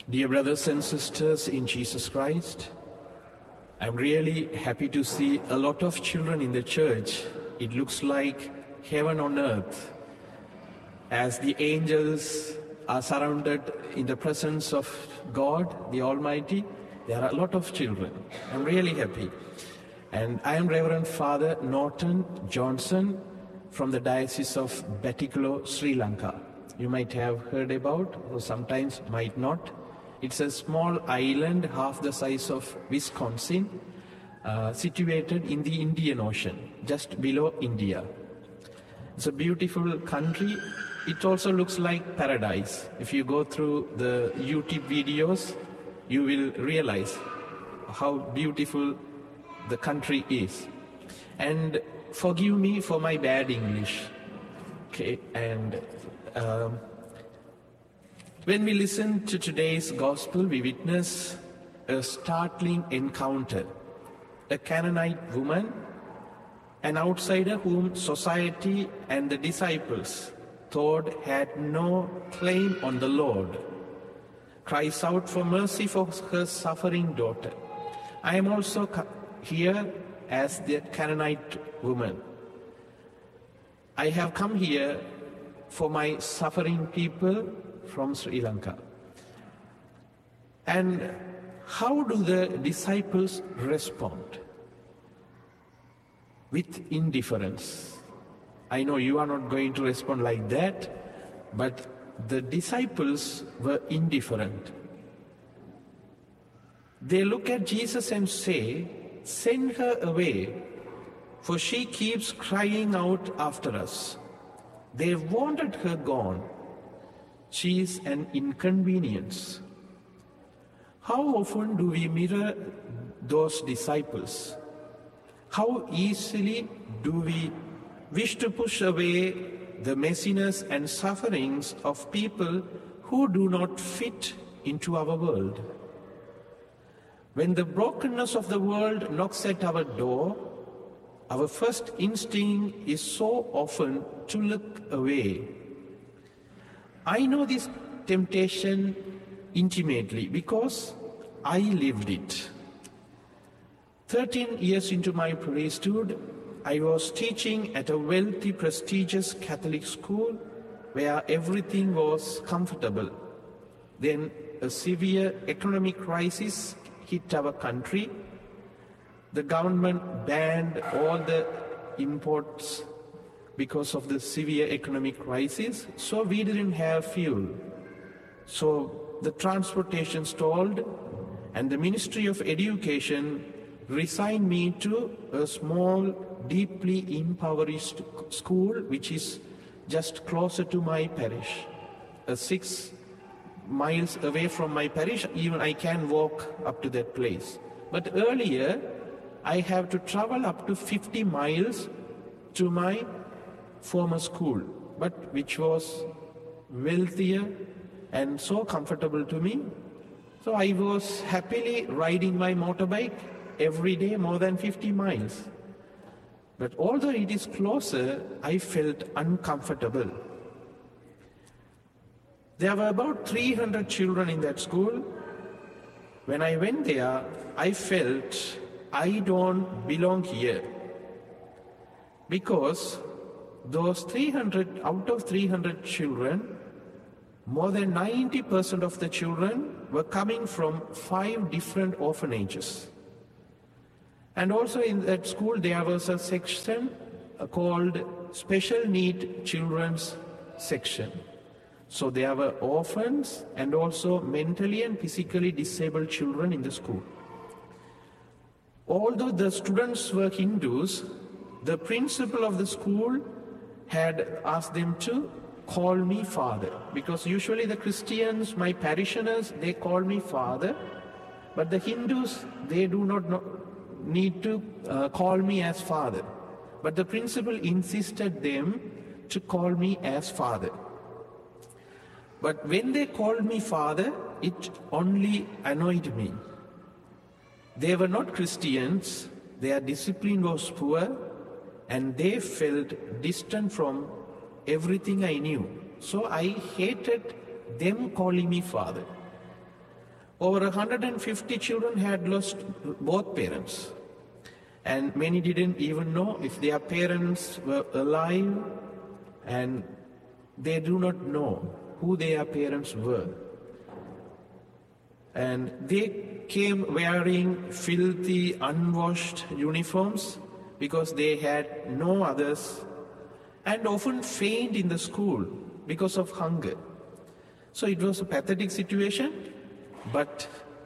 Dear brothers and sisters in Jesus Christ, I'm really happy to see a lot of children in the church. It looks like heaven on earth as the angels are surrounded in the presence of God, the Almighty. There are a lot of children. I'm really happy. And I am Reverend Father Norton Johnson from the Diocese of Batticaloa, Sri Lanka. You might have heard about, or sometimes might not. It's a small island, half the size of Wisconsin, situated in the Indian Ocean, just below India. It's a beautiful country. It also looks like paradise. If you go through the YouTube videos, you will realize how beautiful the country is. And forgive me for my bad English. Okay, and when we listen to today's gospel, we witness a startling encounter. A Canaanite woman, an outsider whom society and the disciples thought had no claim on the Lord, cries out for mercy for her suffering daughter. I am also here as the Canaanite woman. I have come here for my suffering people from Sri Lanka. And how do the disciples respond? With indifference. I know you are not going to respond like that, but the disciples were indifferent. They look at Jesus and say, "Send her away, for she keeps crying out after us." They wanted her gone. She is an inconvenience. How often do we mirror those disciples? How easily do we wish to push away the messiness and sufferings of people who do not fit into our world? When the brokenness of the world knocks at our door, our first instinct is so often to look away. I know this temptation intimately because I lived it. 13 years into my priesthood, I was teaching at a wealthy, prestigious Catholic school where everything was comfortable. Then a severe economic crisis hit our country. The government banned all the imports because of the severe economic crisis, so we didn't have fuel. So the transportation stalled, and the Ministry of Education resigned me to a small, deeply impoverished school, which is just closer to my parish, 6 miles away from my parish. Even I can walk up to that place. But earlier, I have to travel up to 50 miles to my former school, but which was wealthier and so comfortable to me. So I was happily riding my motorbike every day more than 50 miles. But although it is closer, I felt uncomfortable. There were about 300 children in that school. When I went there, I felt I don't belong here. Because those 300, out of 300 children, more than 90% of the children were coming from 5 different orphanages. And also in that school there was a section called Special Need Children's Section. So there were orphans and also mentally and physically disabled children in the school. Although the students were Hindus, the principal of the school had asked them to call me father, because usually the Christians, my parishioners, they call me father, but the Hindus, they do not need to call me as father. But the principal insisted them to call me as father. But when they called me father, it only annoyed me. They were not Christians, their discipline was poor, and they felt distant from everything I knew. So I hated them calling me father. Over 150 children had lost both parents. And many didn't even know if their parents were alive, and they do not know who their parents were. And they came wearing filthy, unwashed uniforms because they had no others, and often faint in the school because of hunger. So it was a pathetic situation, but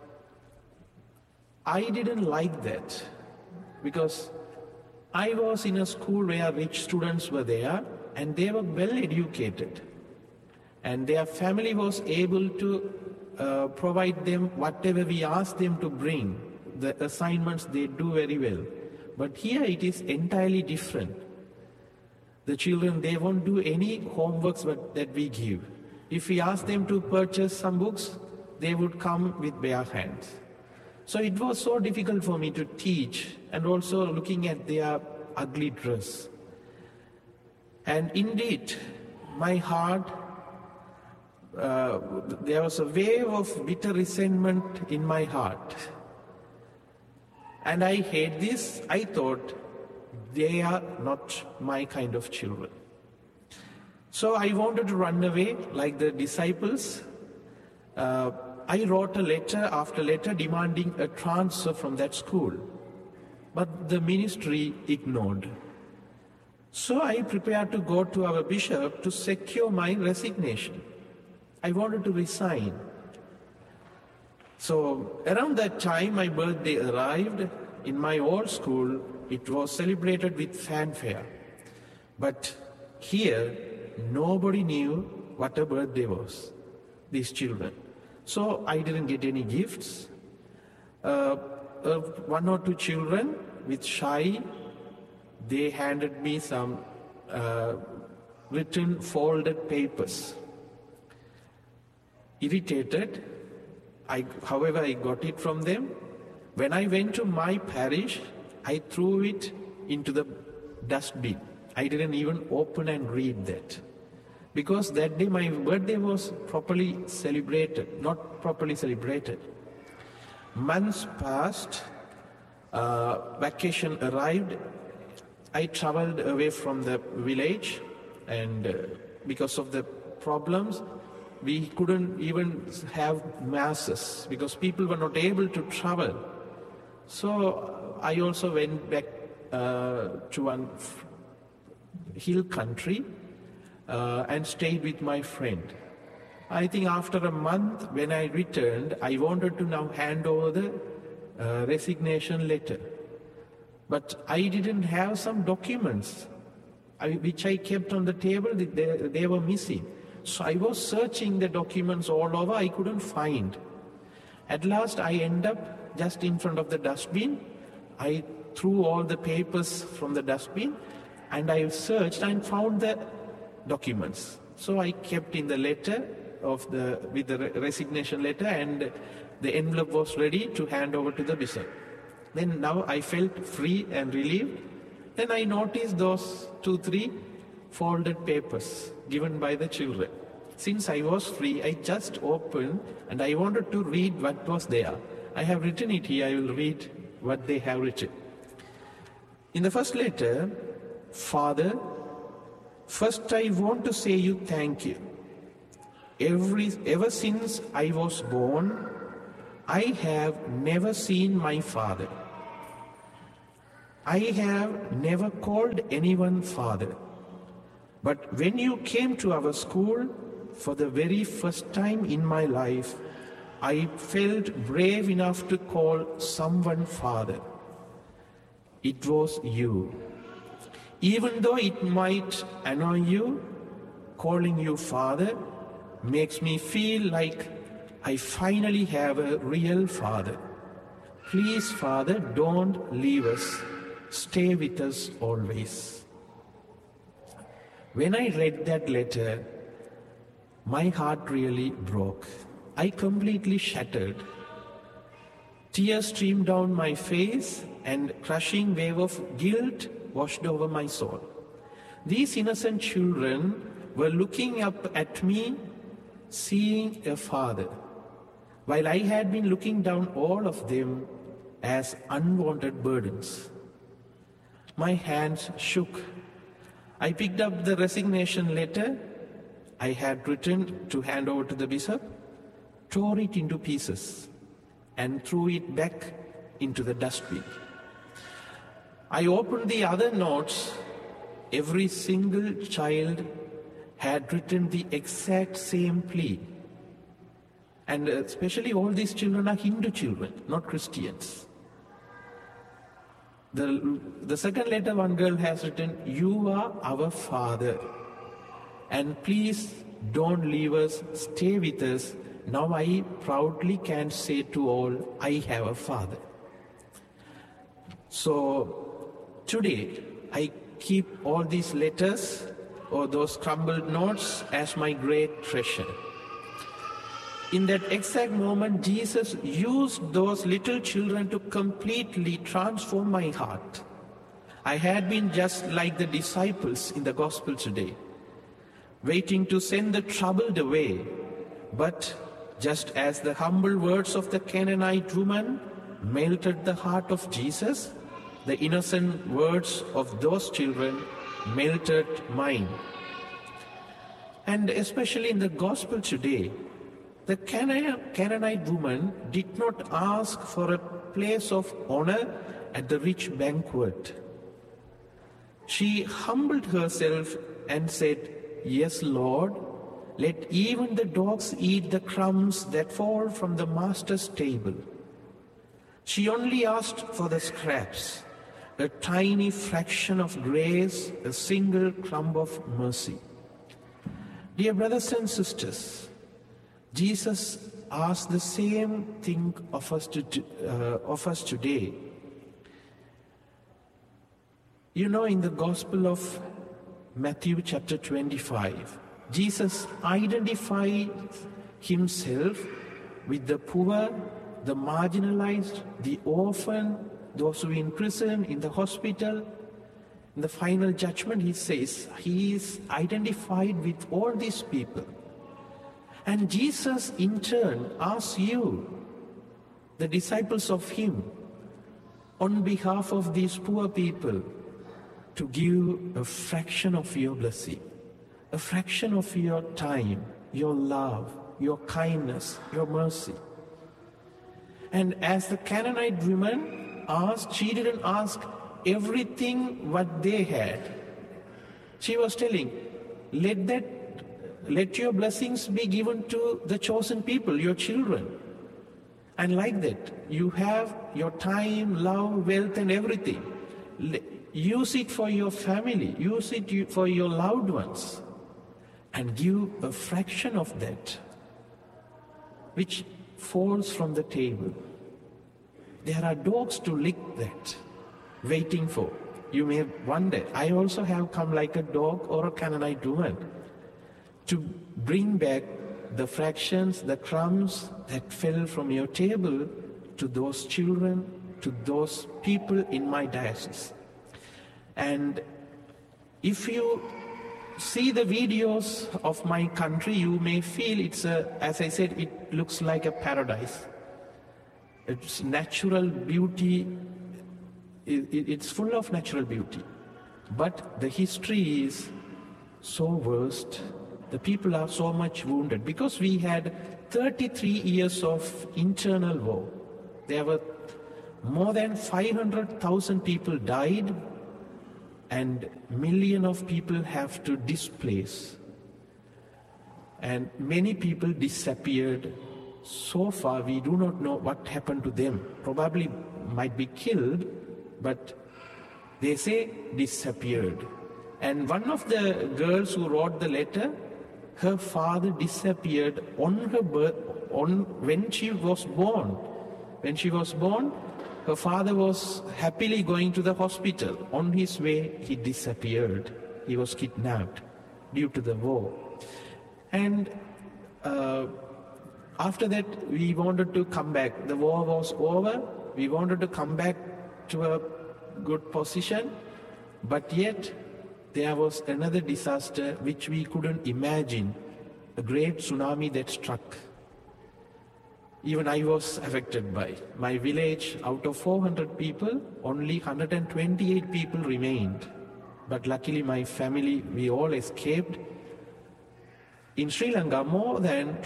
I didn't like that, because I was in a school where rich students were there and they were well educated, and their family was able to provide them whatever we asked them to bring. The assignments they do very well. But here it is entirely different. The children, they won't do any homeworks that we give. If we ask them to purchase some books, they would come with bare hands. So it was so difficult for me to teach, and also looking at their ugly dress. And indeed, my heart, there was a wave of bitter resentment in my heart. And I hate this. I thought, they are not my kind of children. So I wanted to run away like the disciples. I wrote a letter after letter demanding a transfer from that school. But the ministry ignored. So I prepared to go to our bishop to secure my resignation. I wanted to resign. So around that time, my birthday arrived. In my old school, it was celebrated with fanfare. But here, nobody knew what a birthday was, these children. So I didn't get any gifts. One or two children with shy, they handed me some written folded papers. Irritated, however, I got it from them. When I went to my parish, I threw it into the dustbin. I didn't even open and read that. Because that day my birthday was not properly celebrated. Months passed, vacation arrived. I traveled away from the village, and because of the problems, we couldn't even have masses because people were not able to travel. So I also went back to one hill country and stayed with my friend. I think after a month, when I returned, I wanted to now hand over the resignation letter. But I didn't have some documents which I kept on the table. They were missing. So I was searching the documents all over. I couldn't find. At last, I end up just in front of the dustbin. I threw all the papers from the dustbin, and I searched and found the documents. So I kept in the letter with the resignation letter, and the envelope was ready to hand over to the bishop. Then now I felt free and relieved. Then I noticed those 2-3 folded papers given by the children. Since I was free, I just opened and I wanted to read what was there. I have written it here. I will read what they have written. In the first letter, Father, first I want to say you thank you. Ever since I was born, I have never seen my father. I have never called anyone father. But when you came to our school, for the very first time in my life, I felt brave enough to call someone father. It was you. Even though it might annoy you, calling you father makes me feel like I finally have a real father. Please, Father, don't leave us. Stay with us always. When I read that letter, my heart really broke. I completely shattered. Tears streamed down my face, and a crushing wave of guilt washed over my soul. These innocent children were looking up at me, seeing a father. while I had been looking down all of them as unwanted burdens. My hands shook. I picked up the resignation letter I had written to hand over to the bishop, tore it into pieces, and threw it back into the dustbin. I opened the other notes. Every single child had written the exact same plea. And especially all these children are Hindu children, not Christians. The second letter, one girl has written, "You are our father, and please don't leave us, stay with us. Now I proudly can say to all, I have a father." So today, I keep all these letters or those crumbled notes as my great treasure. In that exact moment, Jesus used those little children to completely transform my heart. I had been just like the disciples in the gospel today, waiting to send the troubled away. But just as the humble words of the Canaanite woman melted the heart of Jesus, the innocent words of those children melted mine. And especially in the gospel today, the Canaanite woman did not ask for a place of honor at the rich banquet. She humbled herself and said, "Yes, Lord, let even the dogs eat the crumbs that fall from the master's table." She only asked for the scraps, a tiny fraction of grace, a single crumb of mercy. Dear brothers and sisters, Jesus asked the same thing of us today. You know, in the Gospel of Matthew chapter 25, Jesus identified himself with the poor, the marginalized, the orphan, those who are in prison, in the hospital. In the final judgment, he says he is identified with all these people. And Jesus, in turn, asks you, the disciples of him, on behalf of these poor people, to give a fraction of your blessing, a fraction of your time, your love, your kindness, your mercy. And as the Canaanite woman asked, she didn't ask everything what they had. She was telling, let your blessings be given to the chosen people, your children. And like that, you have your time, love, wealth, and everything. Use it for your family, use it for your loved ones, and give a fraction of that which falls from the table. There are dogs to lick that, waiting for. You may wonder, I also have come like a dog or a Canaanite woman to bring back the fractions, the crumbs that fell from your table to those children, to those people in my diocese. And if you see the videos of my country, you may feel as I said, it looks like a paradise. It's natural beauty, it's full of natural beauty. But the history is so worst. The people are so much wounded because we had 33 years of internal war. There were more than 500,000 people died, and millions of people have to displace. And many people disappeared. So far, we do not know what happened to them. Probably might be killed, but they say disappeared. And one of the girls who wrote the letter, her father disappeared on her birth, when she was born. When she was born, her father was happily going to the hospital. On his way, he disappeared. He was kidnapped due to the war. And after that, we wanted to come back. The war was over. We wanted to come back to a good position. But yet, there was another disaster which we couldn't imagine, a great tsunami that struck. Even I was affected by. My village, out of 400 people, only 128 people remained. But luckily my family, we all escaped. In Sri Lanka, more than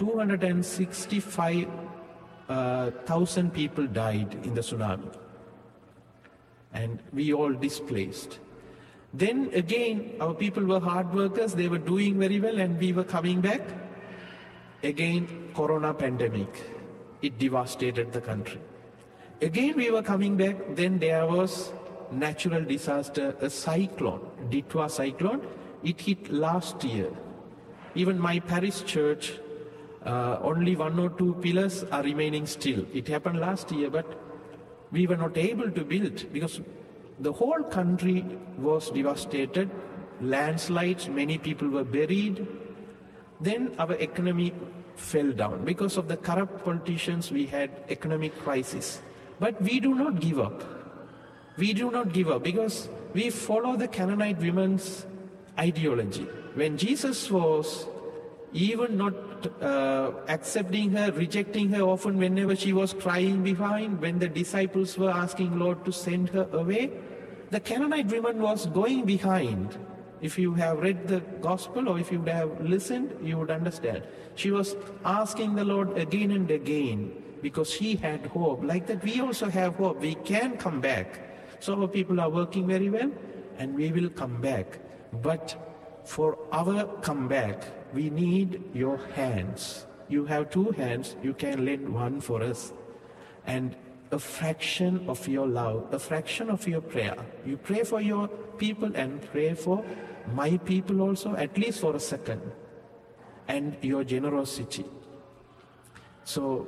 265,000 people died in the tsunami. And we all displaced. Then again, our people were hard workers, they were doing very well, and we were coming back. Again, Corona pandemic. It devastated the country. Again we were coming back, then there was natural disaster, a cyclone, Ditwa cyclone. It hit last year. Even my parish church, only 1 or 2 pillars are remaining still. It happened last year, but we were not able to build because the whole country was devastated. Landslides, many people were buried. Then our economy fell down. Because of the corrupt politicians, we had economic crisis. But we do not give up. We do not give up because we follow the Canaanite women's ideology. When Jesus was even not accepting her, rejecting her often whenever she was crying behind, when the disciples were asking Lord to send her away, the Canaanite woman was going behind. If you have read the gospel or if you have listened, you would understand. She was asking the Lord again and again because she had hope. Like that, we also have hope. We can come back. So our people are working very well and we will come back. But for our comeback, we need your hands. You have 2 hands, you can lend one for us. And a fraction of your love, a fraction of your prayer. You pray for your people and pray for my people also, at least for a second. And your generosity. So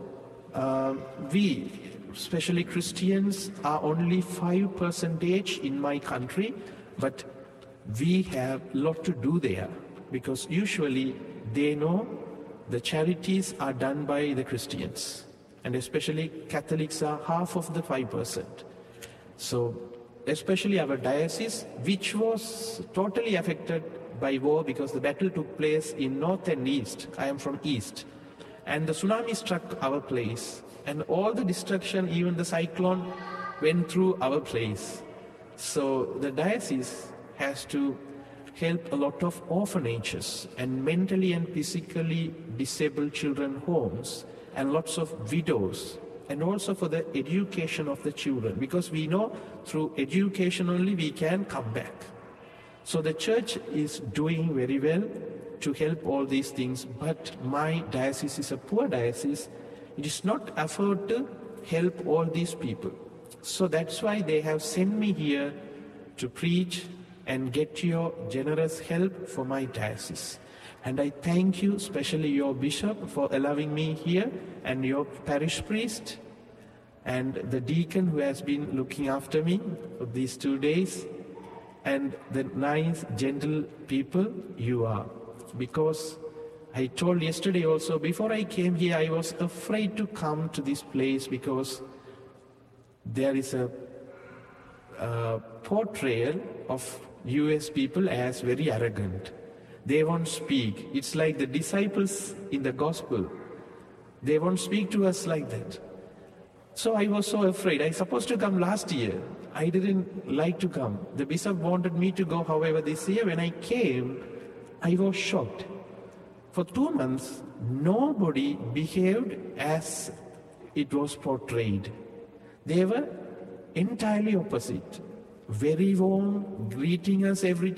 we, especially Christians, are only 5% in my country, but we have a lot to do there because usually they know the charities are done by the Christians. And especially Catholics are half of the 5%. So especially our diocese, which was totally affected by war because the battle took place in north and east. I am from east. And the tsunami struck our place. And all the destruction, even the cyclone, went through our place. So the diocese has to help a lot of orphanages and mentally and physically disabled children homes and lots of widows, and also for the education of the children, because we know through education only we can come back. So the church is doing very well to help all these things, but my diocese is a poor diocese. It is not afford to help all these people. So that's why they have sent me here to preach and get your generous help for my diocese. And I thank you, especially your bishop, for allowing me here, and your parish priest, and the deacon who has been looking after me for these 2 days, and the nice, gentle people you are. Because I told yesterday also, before I came here, I was afraid to come to this place because there is a portrayal of US people as very arrogant. They won't speak. It's like the disciples in the gospel. They won't speak to us like that. So I was so afraid. I was supposed to come last year. I didn't like to come. The bishop wanted me to go, however, this year. When I came, I was shocked. For 2 months, nobody behaved as it was portrayed. They were entirely opposite. Very warm, greeting us every time.